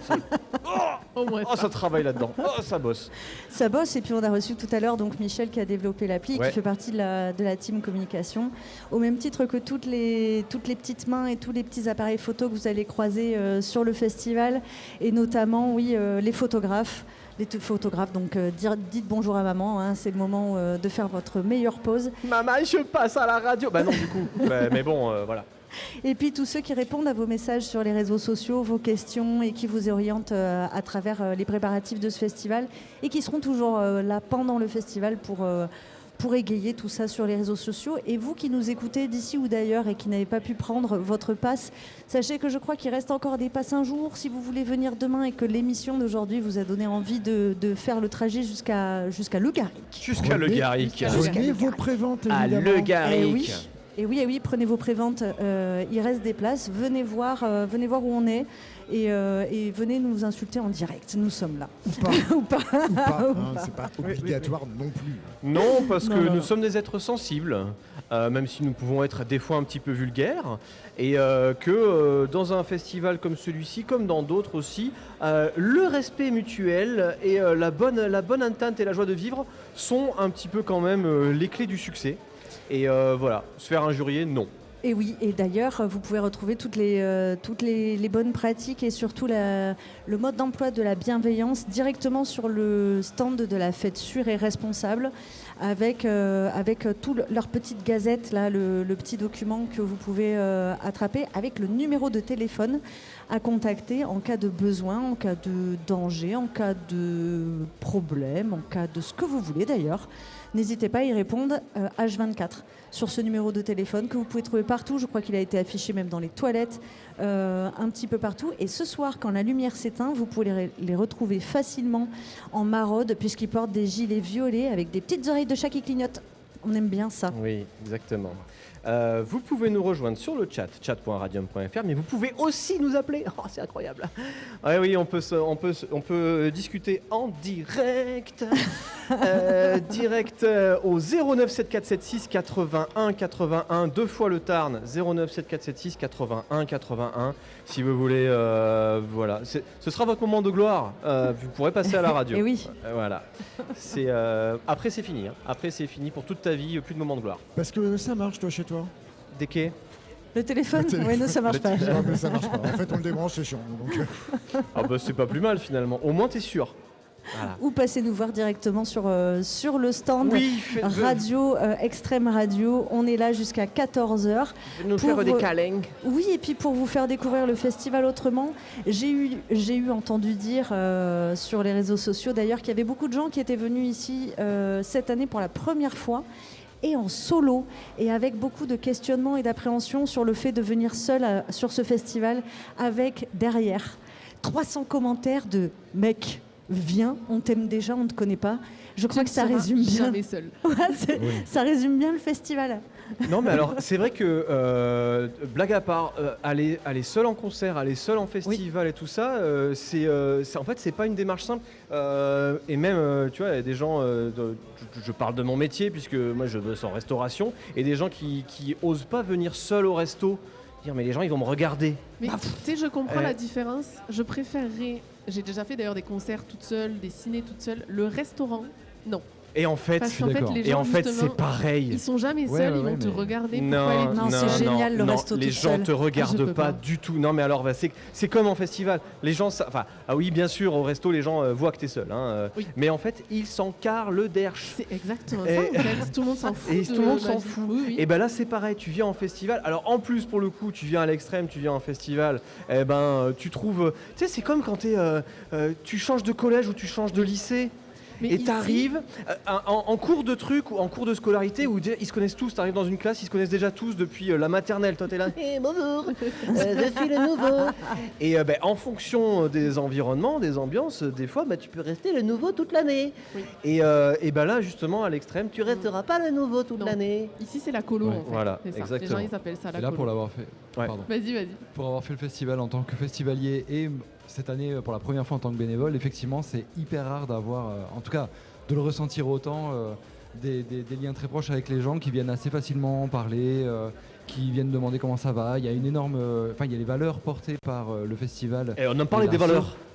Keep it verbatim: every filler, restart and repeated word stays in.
personnes. Oh, oh, ça travaille là-dedans. Oh, ça bosse. Ça bosse, et puis on a reçu tout à l'heure donc Michel qui a développé l'appli, et Ouais. qui fait partie de la, de la team communication, au même titre que toutes les, toutes les petites mains et tous les petits appareils photo que vous allez croiser euh, sur le festival, et notamment oui, euh, les photographes. Les t- photographes, donc euh, dire- dites bonjour à maman, hein, c'est le moment euh, de faire votre meilleure pause. Maman, je passe à la radio. Bah non, du coup. Bah, mais bon, euh, voilà. Et puis tous ceux qui répondent à vos messages sur les réseaux sociaux, vos questions, et qui vous orientent euh, à travers euh, les préparatifs de ce festival, et qui seront toujours euh, là pendant le festival pour, euh, pour égayer tout ça sur les réseaux sociaux. Et vous qui nous écoutez d'ici ou d'ailleurs et qui n'avez pas pu prendre votre passe, sachez que je crois qu'il reste encore des passes un jour si vous voulez venir demain, et que l'émission d'aujourd'hui vous a donné envie de, de faire le trajet jusqu'à, jusqu'à Le Garric. Jusqu'à Le Prenez- Garric. Prenez vos préventes, À évidemment. Le Garric. Et oui, et oui, et oui, prenez vos préventes, euh, il reste des places, venez voir, euh, venez voir où on est, et, euh, et venez nous insulter en direct, nous sommes là. Ou pas. Ou pas. Ou pas, Ou hein, pas. c'est pas obligatoire non plus. Non, parce Non, que non, nous non. sommes des êtres sensibles, euh, même si nous pouvons être des fois un petit peu vulgaires, et euh, que euh, dans un festival comme celui-ci, comme dans d'autres aussi, euh, le respect mutuel et euh, la bonne, la bonne entente et la joie de vivre sont un petit peu quand même euh, les clés du succès. Et euh, voilà, se faire injurier, non. Et oui, et d'ailleurs, vous pouvez retrouver toutes les, euh, toutes les, les bonnes pratiques, et surtout la- le mode d'emploi de la bienveillance directement sur le stand de la fête sûre et responsable, avec, euh, avec tout le- leur petite gazette, là, le, le petit document que vous pouvez euh, attraper, avec le numéro de téléphone à contacter en cas de besoin, en cas de danger, en cas de problème, en cas de ce que vous voulez d'ailleurs. N'hésitez pas à y répondre euh, H vingt-quatre sur ce numéro de téléphone que vous pouvez trouver partout. Je crois qu'il a été affiché même dans les toilettes, euh, un petit peu partout. Et ce soir, quand la lumière s'éteint, vous pouvez les, les retrouver facilement en maraude, puisqu'ils portent des gilets violets avec des petites oreilles de chat qui clignotent. On aime bien ça. Oui, exactement. Euh, vous pouvez nous rejoindre sur le chat, chat point radium point f r, mais vous pouvez aussi nous appeler. Oh, c'est incroyable. Ouais, oui, on peut, se- on, peut, se- on peut discuter en direct. Euh, direct euh, au zéro neuf sept quatre sept six quatre-vingt-un quatre-vingt-un, deux fois le Tarn, zéro neuf sept quatre sept six quatre-vingt-un quatre-vingt-un. Si vous voulez, euh, voilà. C'est- Ce sera votre moment de gloire. Euh, vous pourrez passer à la radio. Et oui. Euh, voilà. C'est, euh, après, c'est fini. hein. Après, c'est fini pour toute ta vie. Plus de moment de gloire. Parce que ça marche, toi, chez toi. Des quais. Le téléphone, Le téléphone. Oui, non, ça marche Le pas. Non, mais ça marche pas. En fait, on le débranche, c'est chiant. Donc, euh, Ah bah c'est pas plus mal finalement. Au moins t'es sûr. Voilà. Ou passez nous voir directement sur, euh, sur le stand. Oui, faites- Radio, euh, Extrême Radio. On est là jusqu'à quatorze heures. nous Pour faire des vos- câlins. Oui, et puis pour vous faire découvrir le festival autrement, j'ai eu, j'ai eu entendu dire euh, sur les réseaux sociaux d'ailleurs qu'il y avait beaucoup de gens qui étaient venus ici euh, cette année pour la première fois, et en solo, et avec beaucoup de questionnements et d'appréhension sur le fait de venir seul à- sur ce festival, avec derrière trois cents commentaires de « mec, viens, on t'aime déjà, on ne te connaît pas ». Je crois que ça résume bien. Jamais seul. Ouais, c'est- Oui. Ça résume bien le festival. Non mais alors c'est vrai que euh, blague à part, euh, aller, aller seul en concert, aller seul en festival et tout ça, euh, c'est, euh, c'est- en fait c'est pas une démarche simple. Euh, et même euh, tu vois, il y a des gens, euh, de- je, je parle de mon métier puisque moi je bosse en restauration, et des gens qui, qui osent pas venir seul au resto. Dire mais les gens ils vont me regarder. Mais tu sais, je comprends Euh. la différence. Je préférerais. J'ai déjà fait d'ailleurs des concerts toute seule, des ciné toute seule. Le restaurant, non. Et en fait, Parce qu'en fait, les et gens, en fait justement, c'est pareil. ils sont jamais Ouais, seuls, ouais, ils vont ouais, te mais- regarder. Non, Pourquoi aller Non, tout c'est seul génial, le non, resto les toute gens seule. te regardent Ah, je peux pas, pas. du tout. Non mais alors bah, c'est, c'est comme en festival. Les gens, ça- enfin ah oui bien sûr au resto les gens euh, voient que t'es seul, hein, euh, Oui. mais en fait ils s'en carrent le derche. C'est exactement Et- ça, en fait. Tout le monde s'en fout. Et de tout le monde ma s'en vie. fout. Oui, oui. Et ben là c'est pareil, tu viens en festival. Alors en plus pour le coup tu viens à l'extrême, tu viens en festival. Et ben euh, tu trouves, tu sais c'est comme quand t'es, euh, euh, tu changes de collège ou tu changes de lycée. Mais Et ici- t'arrives euh, en, en cours de truc ou en cours de scolarité où ils se connaissent tous, t'arrives dans une classe, ils se connaissent déjà tous depuis euh, la maternelle. Toi t'es là, hey, bonjour, euh, je suis le nouveau. Et euh, ben, en fonction des environnements, des ambiances, euh, des fois bah, tu peux rester le nouveau toute l'année. Oui. Et, euh, et ben là justement à l'extrême, tu resteras pas le nouveau toute Non. l'année. Ici, c'est la colo, Ouais. en fait. Voilà, C'est ça. exactement. Les gens, ils appellent ça la Et là, colo. pour l'avoir fait, Ouais. pardon, Vas-y, vas-y. pour avoir fait le festival en tant que festivalier et cette année pour la première fois en tant que bénévole, effectivement, c'est hyper rare d'avoir, euh, en tout cas, de le ressentir autant, euh, des, des- des liens très proches avec les gens qui viennent assez facilement parler, euh, qui viennent demander comment ça va. Il y a une énorme, euh, enfin, il y a les valeurs portées par euh, le festival. Et on en parlait Et des l'assaut. valeurs.